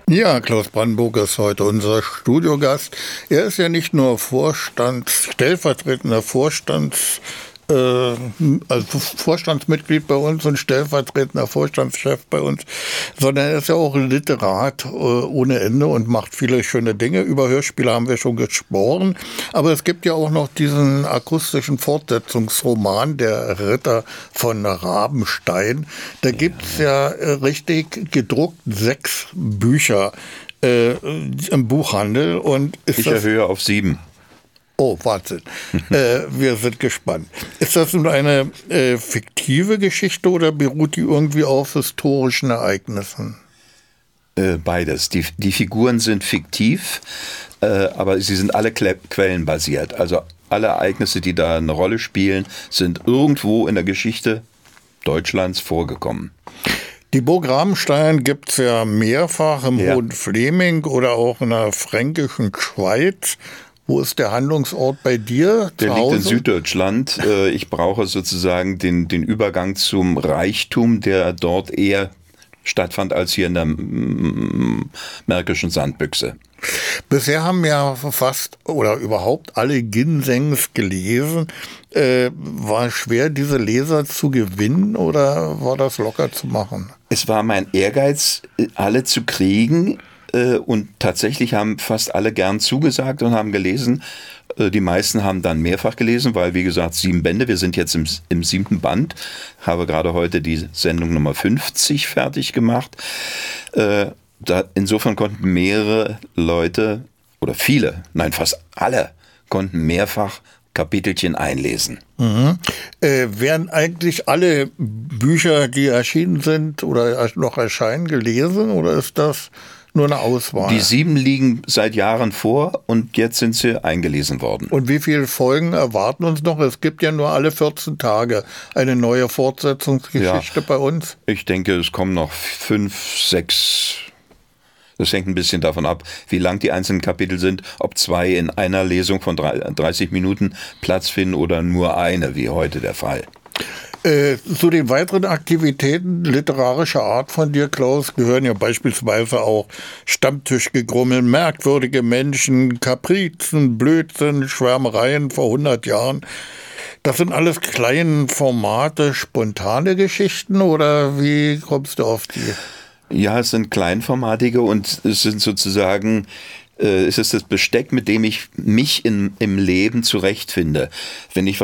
Ja, Klaus Brandenburg ist heute unser Studiogast. Er ist ja nicht nur stellvertretender also Vorstandsmitglied bei uns und stellvertretender Vorstandschef bei uns, sondern er ist ja auch Literat ohne Ende und macht viele schöne Dinge. Über Hörspiele haben wir schon gesprochen, aber es gibt ja auch noch diesen akustischen Fortsetzungsroman, Der Ritter von Rabenstein. Da gibt's ja richtig gedruckt 6 Bücher im Buchhandel. Und ich erhöhe auf 7. Oh, Wahnsinn. Wir sind gespannt. Ist das nun eine fiktive Geschichte oder beruht die irgendwie auf historischen Ereignissen? Beides. Die Figuren sind fiktiv, aber sie sind alle quellenbasiert. Also alle Ereignisse, die da eine Rolle spielen, sind irgendwo in der Geschichte Deutschlands vorgekommen. Die Burg Rabenstein gibt es ja mehrfach im Hohen Fleming oder auch in der fränkischen Schweiz. Wo ist der Handlungsort bei dir? Der liegt in Süddeutschland. Ich brauche sozusagen den Übergang zum Reichtum, der dort eher stattfand als hier in der märkischen Sandbüchse. Bisher haben ja fast oder überhaupt alle Ginsengs gelesen. War es schwer, diese Leser zu gewinnen oder war das locker zu machen? Es war mein Ehrgeiz, alle zu kriegen. Und tatsächlich haben fast alle gern zugesagt und haben gelesen. Die meisten haben dann mehrfach gelesen, weil, wie gesagt, 7 Bände. Wir sind jetzt im 7. Band. Habe gerade heute die Sendung Nummer 50 fertig gemacht. Insofern konnten mehrere Leute, oder viele, nein, fast alle, konnten mehrfach Kapitelchen einlesen. Werden eigentlich alle Bücher, die erschienen sind oder noch erscheinen, gelesen oder ist das nur eine Auswahl? Die 7 liegen seit Jahren vor und jetzt sind sie eingelesen worden. Und wie viele Folgen erwarten uns noch? Es gibt ja nur alle 14 Tage eine neue Fortsetzungsgeschichte bei uns. Ich denke, es kommen noch 5, 6. Das hängt ein bisschen davon ab, wie lang die einzelnen Kapitel sind, ob 2 in einer Lesung von 30 Minuten Platz finden oder nur eine, wie heute der Fall. Zu den weiteren Aktivitäten literarischer Art von dir, Klaus, gehören ja beispielsweise auch Stammtischgegrummel, merkwürdige Menschen, Kaprizen, Blödsinn, Schwärmereien vor 100 Jahren. Das sind alles kleine Formate, spontane Geschichten oder wie kommst du auf die? Ja, es sind kleinformatige und es sind sozusagen, es ist das Besteck, mit dem ich mich im Leben zurechtfinde. Wenn ich